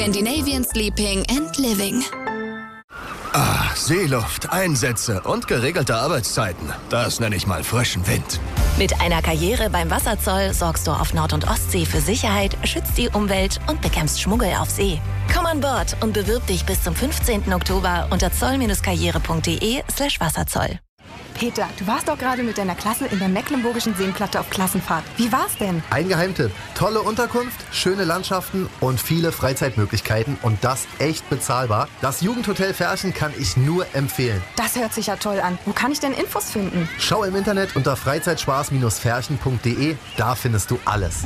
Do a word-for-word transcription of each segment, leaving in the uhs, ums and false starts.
Scandinavian Sleeping and Living. Ah, Seeluft, Einsätze und geregelte Arbeitszeiten. Das nenne ich mal frischen Wind. Mit einer Karriere beim Wasserzoll sorgst du auf Nord- und Ostsee für Sicherheit, schützt die Umwelt und bekämpfst Schmuggel auf See. Komm an Bord und bewirb dich bis zum fünfzehnten Oktober unter zoll-karriere.de slash Wasserzoll. Peter, du warst doch gerade mit deiner Klasse in der Mecklenburgischen Seenplatte auf Klassenfahrt. Wie war's denn? Ein Geheimtipp. Tolle Unterkunft, schöne Landschaften und viele Freizeitmöglichkeiten und das echt bezahlbar. Das Jugendhotel Ferchen kann ich nur empfehlen. Das hört sich ja toll an. Wo kann ich denn Infos finden? Schau im Internet unter freizeitspaß ferchen punkt de. Da findest du alles.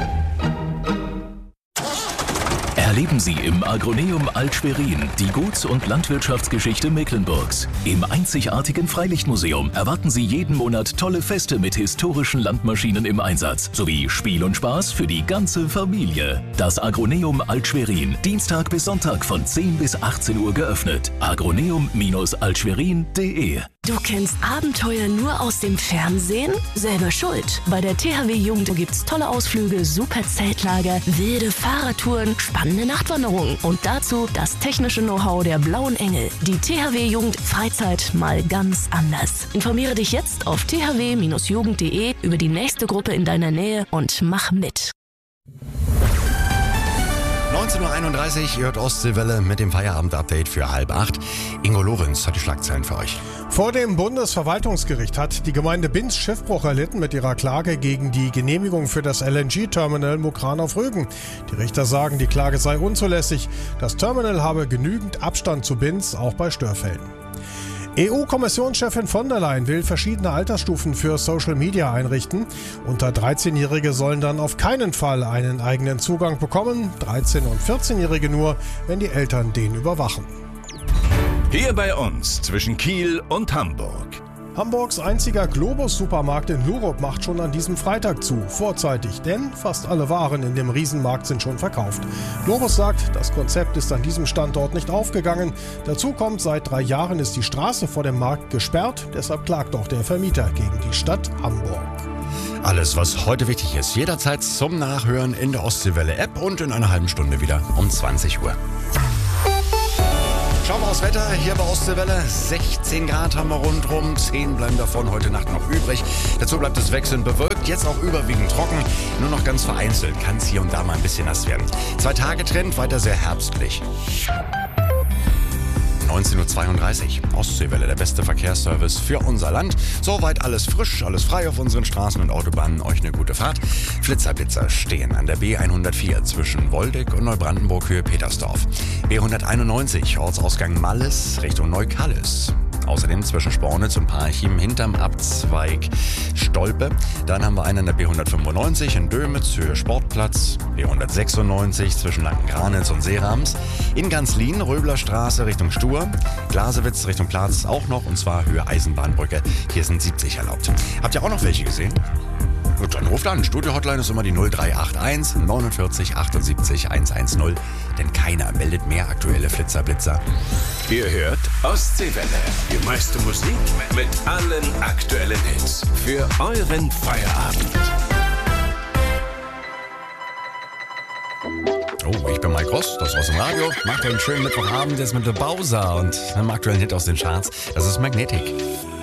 Erleben Sie im Agroneum Alt-Schwerin die Guts- und Landwirtschaftsgeschichte Mecklenburgs. Im einzigartigen Freilichtmuseum erwarten Sie jeden Monat tolle Feste mit historischen Landmaschinen im Einsatz sowie Spiel und Spaß für die ganze Familie. Das Agroneum Alt-Schwerin, Dienstag bis Sonntag von zehn bis achtzehn Uhr geöffnet. agroneum altschwerin punkt de. Du kennst Abenteuer nur aus dem Fernsehen? Selber schuld. Bei der T H W Jugend gibt's tolle Ausflüge, super Zeltlager, wilde Fahrradtouren, spannende Nachtwanderungen und dazu das technische Know-how der Blauen Engel. Die T H W Jugend Freizeit mal ganz anders. Informiere dich jetzt auf t h w jugend punkt de über die nächste Gruppe in deiner Nähe und mach mit. neunzehn Uhr einunddreißig, ihr hört Ostseewelle mit dem Feierabend-Update für halb acht. Ingo Lorenz hat die Schlagzeilen für euch. Vor dem Bundesverwaltungsgericht hat die Gemeinde Binz Schiffbruch erlitten mit ihrer Klage gegen die Genehmigung für das L N G-Terminal Mukran auf Rügen. Die Richter sagen, die Klage sei unzulässig. Das Terminal habe genügend Abstand zu Binz, auch bei Störfällen. E U-Kommissionschefin von der Leyen will verschiedene Altersstufen für Social Media einrichten. Unter dreizehnjährige sollen dann auf keinen Fall einen eigenen Zugang bekommen, dreizehn- und vierzehnjährige nur, wenn die Eltern den überwachen. Hier bei uns zwischen Kiel und Hamburg. Hamburgs einziger Globus-Supermarkt in Lurup macht schon an diesem Freitag zu, vorzeitig, denn fast alle Waren in dem Riesenmarkt sind schon verkauft. Globus sagt, das Konzept ist an diesem Standort nicht aufgegangen. Dazu kommt, seit drei Jahren ist die Straße vor dem Markt gesperrt, deshalb klagt auch der Vermieter gegen die Stadt Hamburg. Alles, was heute wichtig ist, jederzeit zum Nachhören in der Ostseewelle-App und in einer halben Stunde wieder um zwanzig Uhr. Schauen wir aufs Wetter, hier bei Ostseewelle. sechzehn Grad haben wir rundherum, zehn bleiben davon heute Nacht noch übrig. Dazu bleibt es wechselnd bewölkt, jetzt auch überwiegend trocken. Nur noch ganz vereinzelt kann es hier und da mal ein bisschen nass werden. Zwei Tage Trend, weiter sehr herbstlich. neunzehn Uhr zweiunddreißig, Ostseewelle, der beste Verkehrsservice für unser Land. Soweit alles frisch, alles frei auf unseren Straßen und Autobahnen. Euch eine gute Fahrt. Flitzer-Blitzer stehen an der B hundertvier zwischen Woldeck und Neubrandenburg Höhe Petersdorf. B hunderteinundneunzig, Ortsausgang Malles Richtung Neukallis. Außerdem zwischen Spornitz und Parchim hinterm Abzweig Stolpe. Dann haben wir einen an der B hundertfünfundneunzig in Dömitz, Höhe Sportplatz. B hundertsechsundneunzig zwischen Lanken-Granitz und Seerams. In Ganzlin, Röblerstraße Richtung Stur. Glasewitz Richtung Platz auch noch, und zwar Höhe Eisenbahnbrücke. Hier sind siebzig erlaubt. Habt ihr auch noch welche gesehen? Gut, dann ruft an. Studio-Hotline ist immer die null drei acht eins neunundvierzig achtundsiebzig hundertzehn. Denn keiner meldet mehr aktuelle Flitzer-Blitzer. Ihr hört Ostseewelle. Die meiste Musik mit allen aktuellen Hits. Für euren Feierabend. Oh, ich bin Mike Ross, das ist aus dem Radio. Macht einen schönen Mittwochabend jetzt mit der Bowser und einem aktuellen Hit aus den Charts. Das ist Magnetic.